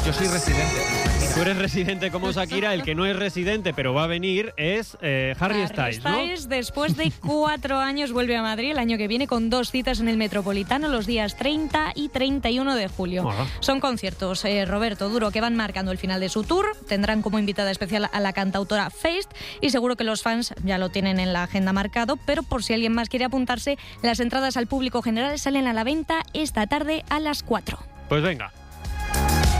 Yo soy residente. Tú eres residente como Shakira, el que no es residente pero va a venir es Harry Styles, ¿no? Styles, después de 4 años, vuelve a Madrid el año que viene con 2 citas en el Metropolitano los días 30 y 31 de julio. Ajá. Son conciertos, Roberto Duro, que van marcando el final de su tour. Tendrán como invitada especial a la cantautora Feist y seguro que los fans ya lo tienen en la agenda marcado, pero por si alguien más quiere apuntarse, las entradas al público general salen a la venta esta tarde a las 4. Pues venga,